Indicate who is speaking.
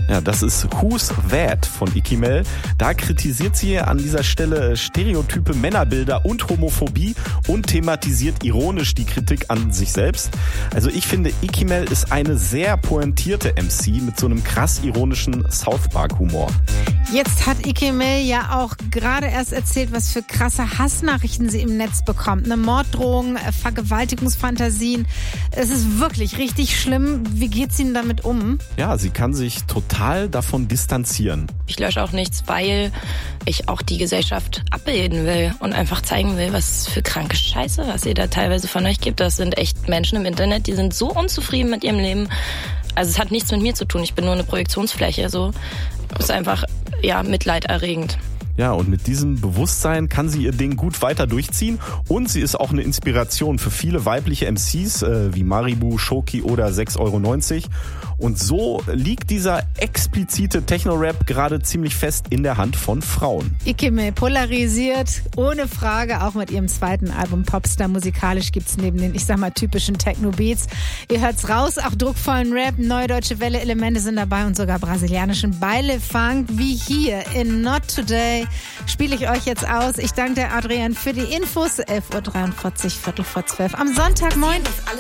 Speaker 1: Ja, das ist Who's That von Ikimel. Da kritisiert sie an dieser Stelle stereotype Männerbilder und Homophobie und thematisiert ironisch die Kritik an sich selbst. Also ich finde, Ikimel ist eine sehr pointierte MC mit so einem krass ironischen South Park Humor.
Speaker 2: Jetzt hat Ikimel ja auch gerade erst erzählt, was für krasse Hassnachrichten sie im Netz bekommt. Eine Morddrohung, Vergewaltigungsfantasien. Es ist wirklich richtig schlimm. Wie geht sie denn damit um?
Speaker 1: Ja, sie kann sich total davon distanzieren.
Speaker 3: Ich lösche auch nichts, weil ich auch die Gesellschaft abbilden will und einfach zeigen will, was für kranke Scheiße, was ihr da teilweise von euch gibt. Das sind echt Menschen im Internet, die sind so unzufrieden mit ihrem Leben. Also es hat nichts mit mir zu tun, ich bin nur eine Projektionsfläche. So. Ist einfach, ja, mitleiderregend.
Speaker 1: Ja, und mit diesem Bewusstsein kann sie ihr Ding gut weiter durchziehen und sie ist auch eine Inspiration für viele weibliche MCs wie Maribu, Shoki oder 6,90 €. Und so liegt dieser explizite Techno-Rap gerade ziemlich fest in der Hand von Frauen.
Speaker 2: Ikimel polarisiert, ohne Frage, auch mit ihrem zweiten Album Popstar. Musikalisch gibt's neben den, ich sag mal, typischen Techno-Beats, ihr hört's raus, auch druckvollen Rap, neue deutsche Welle-Elemente sind dabei und sogar brasilianischen Beile-Funk, wie hier in Not Today. Spiele ich euch jetzt aus. Ich danke der Adrian für die Infos. 11:43 Uhr, 11:45 am Sonntagmorgen.